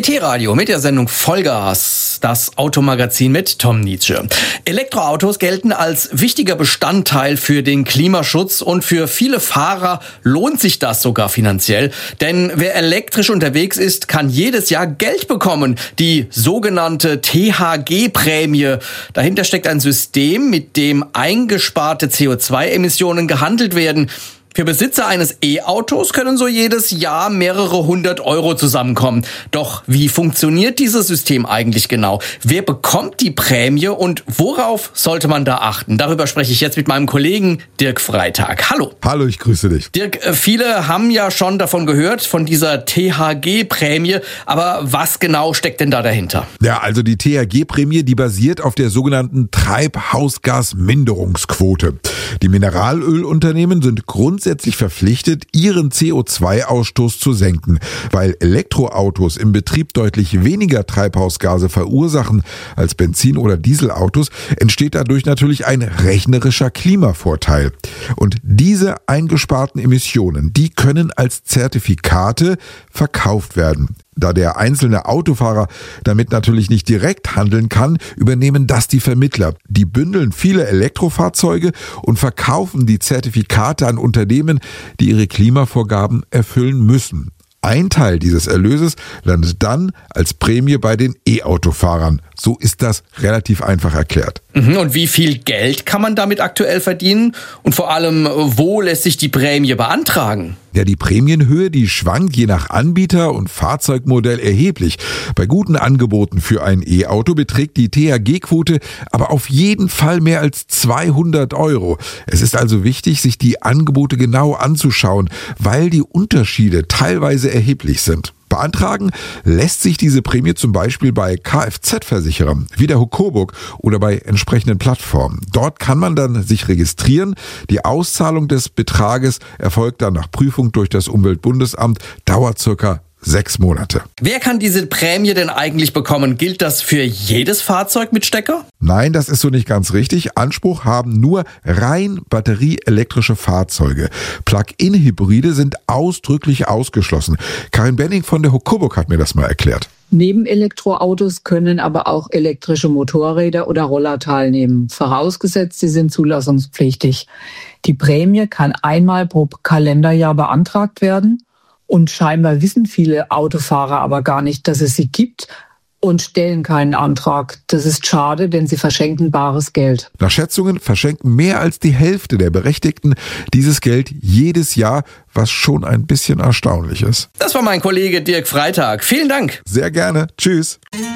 ET-Radio mit der Sendung Vollgas, das Automagazin mit Tom Nietzsche. Elektroautos gelten als wichtiger Bestandteil für den Klimaschutz und für viele Fahrer lohnt sich das sogar finanziell. Denn wer elektrisch unterwegs ist, kann jedes Jahr Geld bekommen, die sogenannte THG-Prämie. Dahinter steckt ein System, mit dem eingesparte CO2-Emissionen gehandelt werden. Für Besitzer eines E-Autos können so jedes Jahr mehrere 100 € zusammenkommen. Doch wie funktioniert dieses System eigentlich genau? Wer bekommt die Prämie und worauf sollte man da achten? Darüber spreche ich jetzt mit meinem Kollegen Dirk Freitag. Hallo. Hallo, ich grüße dich. Dirk, viele haben ja schon davon gehört, von dieser THG-Prämie. Aber was genau steckt denn da dahinter? Ja, also die THG-Prämie, die basiert auf der sogenannten Treibhausgasminderungsquote. Die Mineralölunternehmen sind grundsätzlich verpflichtet, ihren CO2-Ausstoß zu senken. Weil Elektroautos im Betrieb deutlich weniger Treibhausgase verursachen als Benzin- oder Dieselautos, entsteht dadurch natürlich ein rechnerischer Klimavorteil. Und diese eingesparten Emissionen, die können als Zertifikate verkauft werden. Da der einzelne Autofahrer damit natürlich nicht direkt handeln kann, übernehmen das die Vermittler. Die bündeln viele Elektrofahrzeuge und verkaufen die Zertifikate an Unternehmen, die ihre Klimavorgaben erfüllen müssen. Ein Teil dieses Erlöses landet dann als Prämie bei den E-Autofahrern. So ist das relativ einfach erklärt. Und wie viel Geld kann man damit aktuell verdienen? Und vor allem, wo lässt sich die Prämie beantragen? Ja, die Prämienhöhe, die schwankt je nach Anbieter und Fahrzeugmodell erheblich. Bei guten Angeboten für ein E-Auto beträgt die THG-Quote aber auf jeden Fall mehr als 200 €. Es ist also wichtig, sich die Angebote genau anzuschauen, weil die Unterschiede teilweise erheblich sind. Beantragen lässt sich diese Prämie zum Beispiel bei Kfz-Versicherern wie der Hocoburg oder bei entsprechenden Plattformen. Dort kann man dann sich registrieren. Die Auszahlung des Betrages erfolgt dann nach Prüfung durch das Umweltbundesamt, dauert circa 6 Monate. Wer kann diese Prämie denn eigentlich bekommen? Gilt das für jedes Fahrzeug mit Stecker? Nein, das ist so nicht ganz richtig. Anspruch haben nur rein batterieelektrische Fahrzeuge. Plug-in-Hybride sind ausdrücklich ausgeschlossen. Karin Benning von der Hocoburg hat mir das mal erklärt. Neben Elektroautos können aber auch elektrische Motorräder oder Roller teilnehmen. Vorausgesetzt, sie sind zulassungspflichtig. Die Prämie kann einmal pro Kalenderjahr beantragt werden. Und scheinbar wissen viele Autofahrer aber gar nicht, dass es sie gibt und stellen keinen Antrag. Das ist schade, denn sie verschenken bares Geld. Nach Schätzungen verschenken mehr als die Hälfte der Berechtigten dieses Geld jedes Jahr, was schon ein bisschen erstaunlich ist. Das war mein Kollege Dirk Freitag. Vielen Dank. Sehr gerne. Tschüss.